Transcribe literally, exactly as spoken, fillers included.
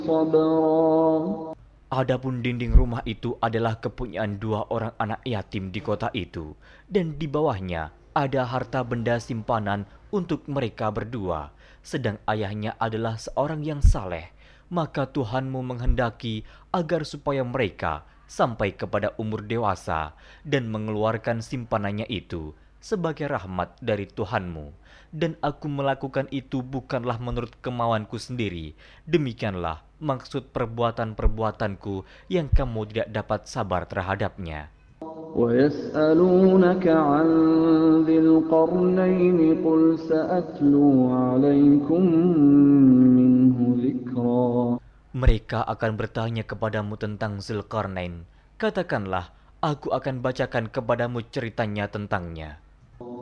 صبرا. Adapun dinding rumah itu adalah kepunyaan dua orang anak yatim di kota itu, dan di bawahnya ada harta benda simpanan untuk mereka berdua, sedang ayahnya adalah seorang yang saleh. Maka Tuhanmu menghendaki agar supaya mereka sampai kepada umur dewasa dan mengeluarkan simpanannya itu sebagai rahmat dari Tuhanmu. Dan aku melakukan itu bukanlah menurut kemauanku sendiri. Demikianlah maksud perbuatan-perbuatanku yang kamu tidak dapat sabar terhadapnya. ويسألونك عن ذي القرنين قل سأتلو عليكم منه ذكرا. Mereka akan bertanya kepadamu tentang Zulkarnain. Katakanlah, aku akan bacakan kepadamu ceritanya tentangnya.